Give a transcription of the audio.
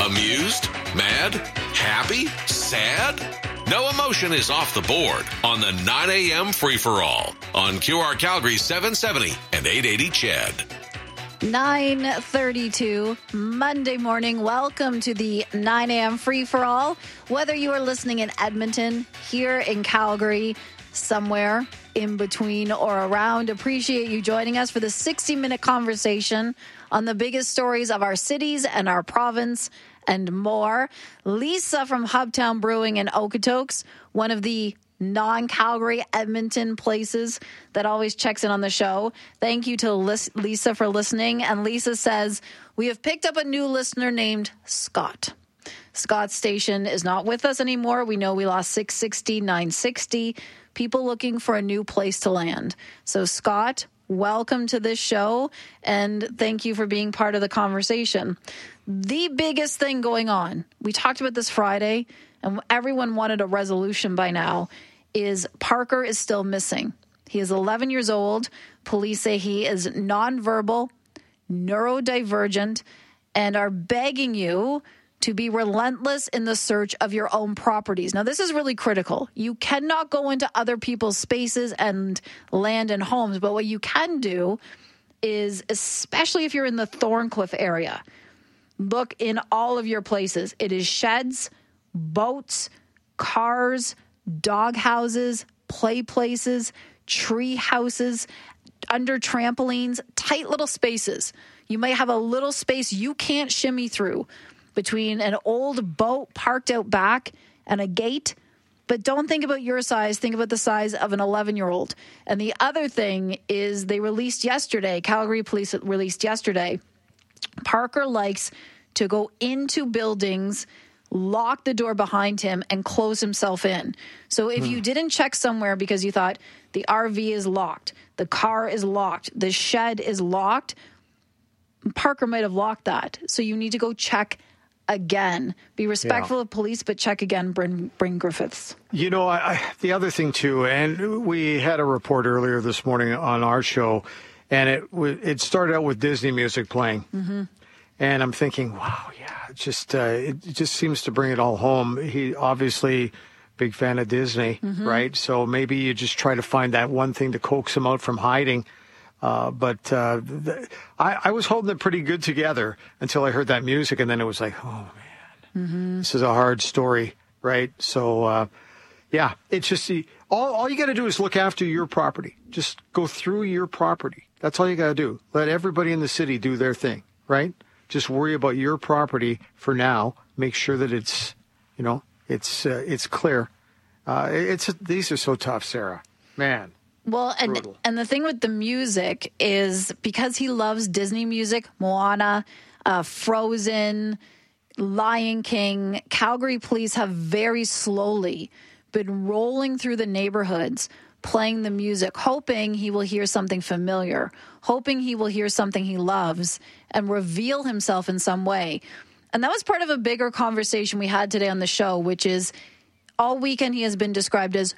Amused? Mad? Happy? Sad? No emotion is off the board on the 9 a.m. free-for-all on QR Calgary 770 and 880 CHED. 9:32 Monday morning. Welcome to the 9 a.m. free-for-all. Whether you are listening in Edmonton, here in Calgary, somewhere in between or around, appreciate you joining us for the 60-minute conversation on the biggest stories of our cities and our province and more. Lisa from Hubtown Brewing in Okotoks, one of the non-Calgary Edmonton places that always checks in on the show. Thank you to Lisa for listening. And Lisa says, we have picked up a new listener named Scott. Scott's station is not with us anymore. We know we lost 660, 960. People looking for a new place to land. So Scott, welcome to this show, and thank you for being part of the conversation. The biggest thing going on, we talked about this Friday, and everyone wanted a resolution by now, is Parker is still missing. He is 11 years old. Police say he is nonverbal, neurodivergent, and are begging you to be relentless in the search of your own properties. Now, this is really critical. You cannot go into other people's spaces and land and homes, but what you can do is, especially if you're in the Thorncliffe area, look in all of your places. It is sheds, boats, cars, dog houses, play places, tree houses, under trampolines, tight little spaces. You might have a little space you can't shimmy through between an old boat parked out back and a gate. But don't think about your size. Think about the size of an 11-year-old. And the other thing is they released yesterday, Calgary Police released yesterday, Parker likes to go into buildings, lock the door behind him, and close himself in. So if you didn't check somewhere because you thought the RV is locked, the car is locked, the shed is locked, Parker might have locked that. So you need to go check again. Be respectful of police, but check again, Bryn Griffiths. You know, the other thing, too, and we had a report earlier this morning on our show, and it started out with Disney music playing. Mm-hmm. And I'm thinking, wow, yeah, it just seems to bring it all home. He obviously big fan of Disney, right? So maybe you just try to find that one thing to coax him out from hiding. But I was holding it pretty good together until I heard that music, and then it was like, oh, man, this is a hard story, right? So, yeah, it's just all you got to do is look after your property. Just go through your property. That's all you got to do. Let everybody in the city do their thing, right? Just worry about your property for now. Make sure that it's, it's clear. These are so tough, Sarah. Man. Well, and the thing with the music is because he loves Disney music, Moana, Frozen, Lion King, Calgary Police have very slowly been rolling through the neighborhoods, playing the music, hoping he will hear something familiar, hoping he will hear something he loves and reveal himself in some way. And that was part of a bigger conversation we had today on the show, which is all weekend he has been described as